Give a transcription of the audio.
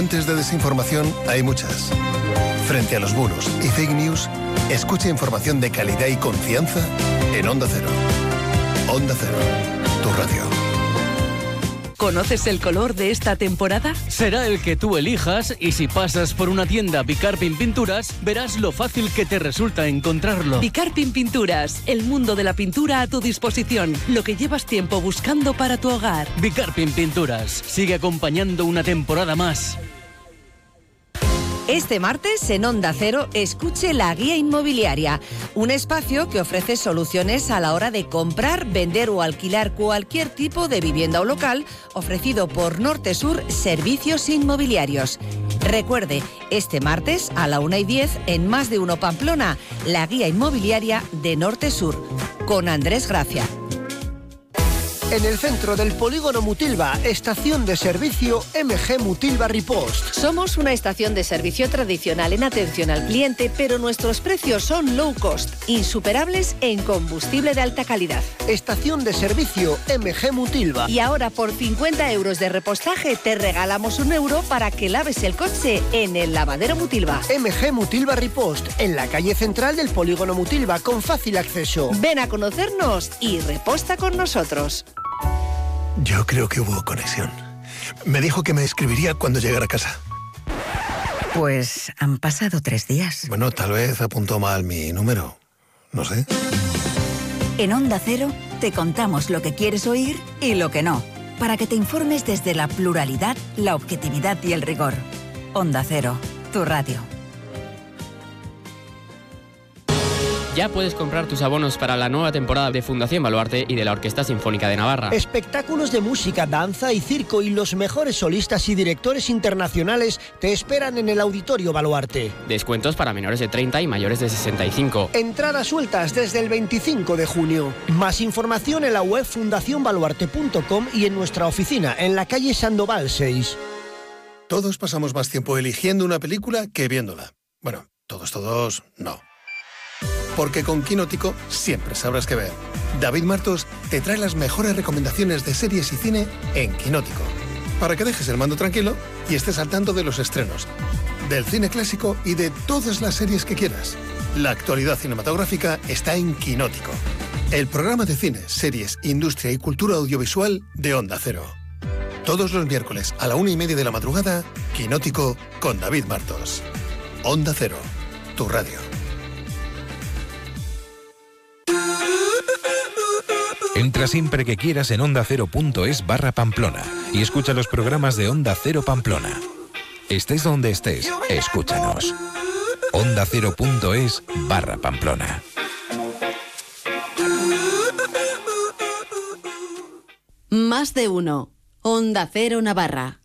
Fuentes de desinformación hay muchas. Frente a los bulos y fake news, escucha información de calidad y confianza en Onda Cero. Onda Cero, tu radio. ¿Conoces el color de esta temporada? Será el que tú elijas y si pasas por una tienda Bicarpin Pinturas, verás lo fácil que te resulta encontrarlo. Bicarpin Pinturas, el mundo de la pintura a tu disposición, lo que llevas tiempo buscando para tu hogar. Bicarpin Pinturas, sigue acompañando una temporada más. Este martes en Onda Cero escuche La Guía Inmobiliaria, un espacio que ofrece soluciones a la hora de comprar, vender o alquilar cualquier tipo de vivienda o local, ofrecido por Norte Sur Servicios Inmobiliarios. Recuerde, este martes a la 1:10 en Más de Uno Pamplona, La Guía Inmobiliaria de Norte Sur, con Andrés Gracia. En el centro del polígono Mutilva, estación de servicio MG Mutilva Ripost. Somos una estación de servicio tradicional en atención al cliente, pero nuestros precios son low cost, insuperables en combustible de alta calidad. Estación de servicio MG Mutilva. Y ahora por 50 euros de repostaje te regalamos €1 para que laves el coche en el lavadero Mutilva. MG Mutilva Ripost, en la calle central del polígono Mutilva, con fácil acceso. Ven a conocernos y reposta con nosotros. Yo creo que hubo conexión. Me dijo que me escribiría cuando llegara a casa. Pues han pasado 3 días. Bueno, tal vez apuntó mal mi número. No sé. En Onda Cero te contamos lo que quieres oír y lo que no, para que te informes desde la pluralidad, la objetividad y el rigor. Onda Cero, tu radio. Ya puedes comprar tus abonos para la nueva temporada de Fundación Baluarte y de la Orquesta Sinfónica de Navarra. Espectáculos de música, danza y circo y los mejores solistas y directores internacionales te esperan en el Auditorio Baluarte. Descuentos para menores de 30 y mayores de 65. Entradas sueltas desde el 25 de junio. Más información en la web fundacionbaluarte.com y en nuestra oficina en la calle Sandoval 6. Todos pasamos más tiempo eligiendo una película que viéndola. Bueno, todos, no. Porque con Quinótico siempre sabrás qué ver. David Martos te trae las mejores recomendaciones de series y cine en Quinótico, para que dejes el mando tranquilo y estés al tanto de los estrenos, del cine clásico y de todas las series que quieras. La actualidad cinematográfica está en Quinótico, el programa de cine, series, industria y cultura audiovisual de Onda Cero. Todos los miércoles a la 1:30 de la madrugada, Quinótico con David Martos. Onda Cero, tu radio. Entra siempre que quieras en ondacero.es/Pamplona y escucha los programas de Onda Cero Pamplona. Estés donde estés, escúchanos. ondacero.es/Pamplona. Más de uno. Onda Cero Navarra.